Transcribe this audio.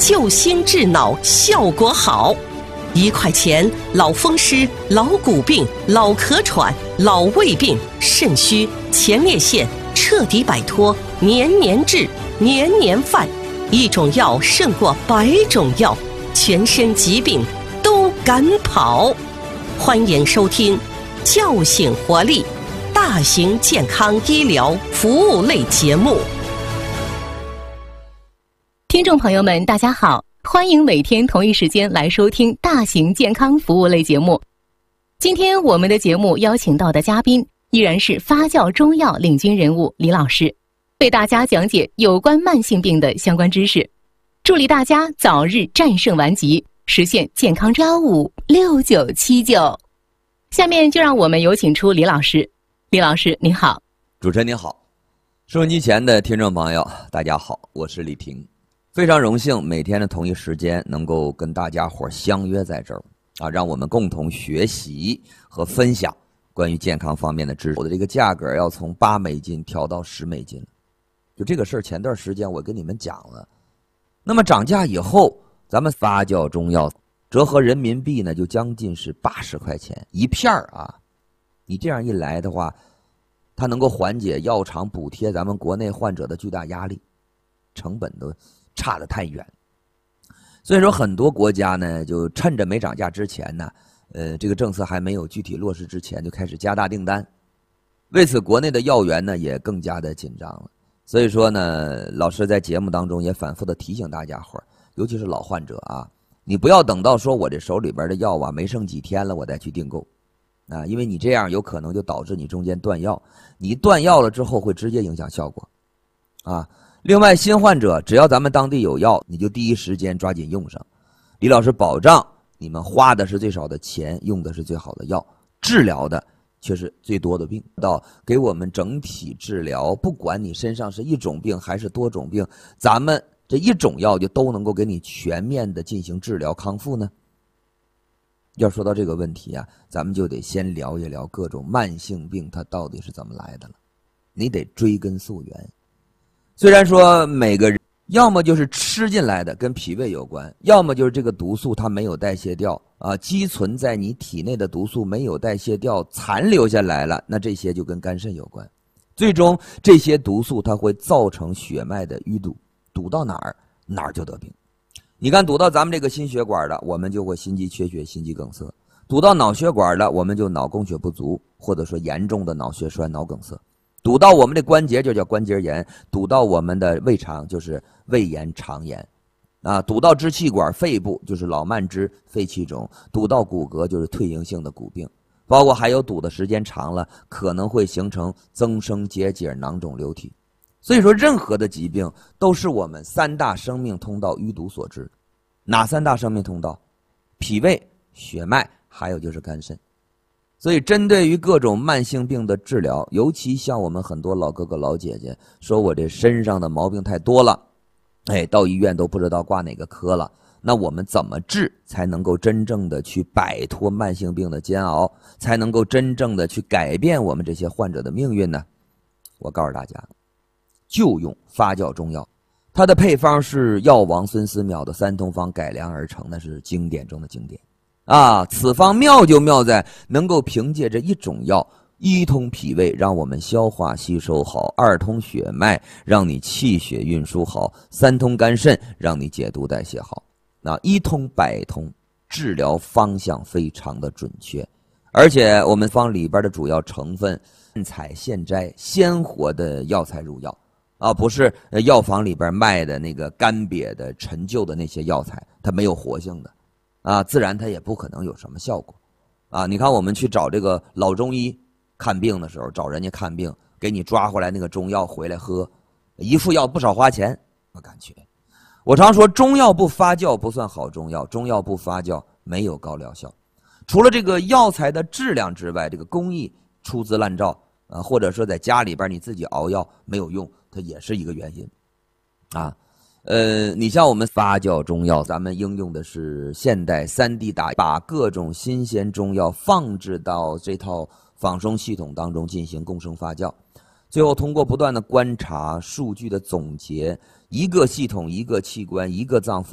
救心治脑效果好。1块钱，老风湿、老骨病、老咳喘、老胃病、肾虚、前列腺彻底摆脱，年年治，年年犯。一种药胜过100种药，全身疾病都赶跑。欢迎收听叫醒活力大型健康医疗服务类节目。 听众朋友们，大家好，欢迎每天同一时间来收听大型健康服务类节目。今天我们的节目邀请到的嘉宾依然是发酵中药领军人物李老师，为大家讲解有关慢性病的相关知识，助力大家早日战胜顽疾，实现健康1256979。下面就让我们有请出李老师。李老师您好。 主持人您好，收音机前的听众朋友大家好，我是李平，非常荣幸每天的同一时间能够跟大家伙相约在这儿啊，让我们共同学习和分享关于健康方面的知识。我的这个价格要从$8调到$10，就这个事儿前段时间我跟你们讲了。那么涨价以后，咱们发酵中药折合人民币呢就将近是80块钱一片啊。你这样一来的话，它能够缓解药厂补贴咱们国内患者的巨大压力，成本都差得太远。所以说很多国家呢就趁着没涨价之前呢，这个政策还没有具体落实之前就开始加大订单。为此国内的药源呢也更加的紧张了。所以说呢，老师在节目当中也反复的提醒大家伙，尤其是老患者啊，你不要等到说我这手里边的药啊没剩几天了我再去订购啊，因为你这样有可能就导致你中间断药，你断药了之后会直接影响效果啊。另外新患者只要咱们当地有药，你就第一时间抓紧用上。李老师保障你们花的是最少的钱，用的是最好的药，治疗的却是最多的病，到给我们整体治疗，不管你身上是一种病还是多种病，咱们这一种药就都能够给你全面的进行治疗康复呢？要说到这个问题啊，咱们就得先聊一聊各种慢性病它到底是怎么来的了，你得追根溯源。虽然说每个人要么就是吃进来的跟脾胃有关，要么就是这个毒素它没有代谢掉啊，积存在你体内的毒素没有代谢掉残留下来了，那这些就跟肝肾有关。最终这些毒素它会造成血脉的淤堵，堵到哪儿哪儿就得病。你看堵到咱们这个心血管的，我们就会心肌缺血心肌梗塞，堵到脑血管的我们就脑供血不足，或者说严重的脑血栓脑梗塞，堵到我们的关节就叫关节炎，堵到我们的胃肠就是胃炎肠炎啊，堵到支气管肺部就是老慢支肺气肿，堵到骨骼就是退行性的骨病，包括还有堵的时间长了可能会形成增生结节囊肿瘤体。所以说任何的疾病都是我们3大生命通道淤堵所致。哪3大生命通道？脾胃、血脉还有就是肝肾。所以针对于各种慢性病的治疗，尤其像我们很多老哥哥老姐姐说我这身上的毛病太多了，到医院都不知道挂哪个科了，那我们怎么治才能够真正的去摆脱慢性病的煎熬，才能够真正的去改变我们这些患者的命运呢？我告诉大家，就用发酵中药，它的配方是药王孙思邈的3通方改良而成，那是经典中的经典啊！此方妙就妙在能够凭借着一种药，一通脾胃让我们消化吸收好，2通血脉让你气血运输好，3通肝肾让你解毒代谢好，那1通百通，治疗方向非常的准确。而且我们方里边的主要成分现采现摘鲜活的药材入药啊，不是药房里边卖的那个干瘪的陈旧的那些药材，它没有活性的啊，自然它也不可能有什么效果啊。你看我们去找这个老中医看病的时候，找人家看病，给你抓回来那个中药回来喝，一副药不少花钱，我感觉我常说中药不发酵不算好中药，中药不发酵没有高疗效。除了这个药材的质量之外，这个工艺粗制滥造啊，或者说在家里边你自己熬药没有用，它也是一个原因啊。你像我们发酵中药，咱们应用的是现代3D 打，把各种新鲜中药放置到这套仿生系统当中进行共生发酵，最后通过不断的观察数据的总结，一个系统一个器官一个脏腑